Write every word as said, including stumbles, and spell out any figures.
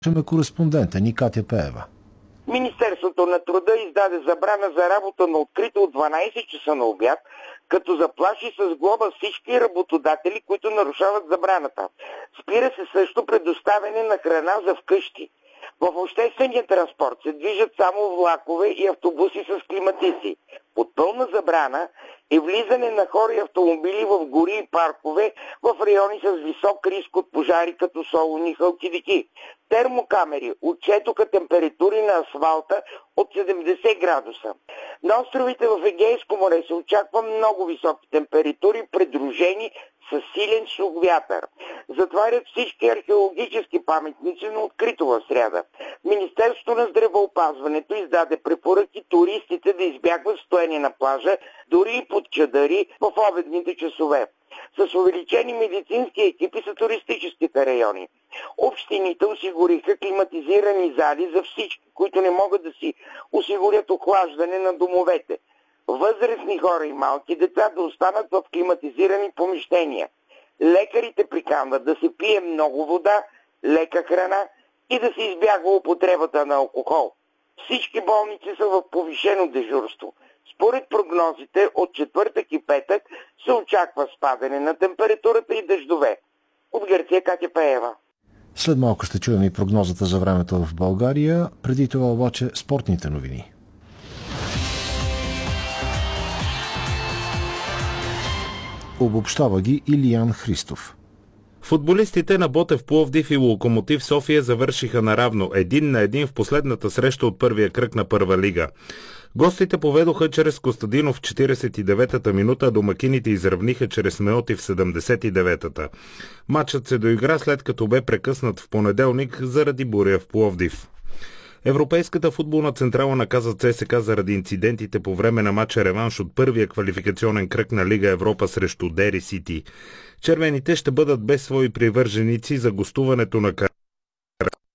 Слушаме кореспондента ни Катя Пеева. Министерството на труда издаде забрана за работа на открито от дванайсет часа на обяд, като заплаши с глоба всички работодатели, които нарушават забраната. Спира се също предоставяне на храна за вкъщи. В обществения транспорт се движат само влакове и автобуси с климатици. Под пълна забрана е влизане на хора и автомобили в гори и паркове в райони с висок риск от пожари, като Солун и Халкидики. Термокамери отчетоха температури на асфалта от седемдесет градуса. На островите в Егейско море се очаква много високи температури, придружени с силен сух вятър. Затварят всички археологически паметници на открито в сряда. Министерството на здравеопазването издаде препоръки туристите да избягват стоене на плажа, дори и под чадъри в обедните часове. С увеличени медицински екипи са туристическите райони. Общините осигуриха климатизирани зали за всички, които не могат да си осигурят охлаждане на домовете. Възрастни хора и малки деца да останат в климатизирани помещения. Лекарите приканват да се пие много вода, лека храна и да се избягва употребата на алкохол. Всички болници са в повишено дежурство. Според прогнозите от четвъртък и петък се очаква спадане на температурата и дъждове. От Гърция Катя Пеева. След малко ще чуем и прогнозата за времето в България. Преди това обаче спортните новини. Обобщава ги Илиян Христов. Футболистите на Ботев Пловдив и Локомотив София завършиха наравно един на един в последната среща от първия кръг на първа лига. Гостите поведоха чрез Костадинов в четиридесет и деветата минута, а домакините изравниха чрез Меоти в седемдесет и деветата. Матчът се доигра след като бе прекъснат в понеделник заради буря в Пловдив. Европейската футболна централа наказа ЦСКА заради инцидентите по време на матча реванш от първия квалификационен кръг на Лига Европа срещу Дери Сити. Червените ще бъдат без свои привърженици за гостуването на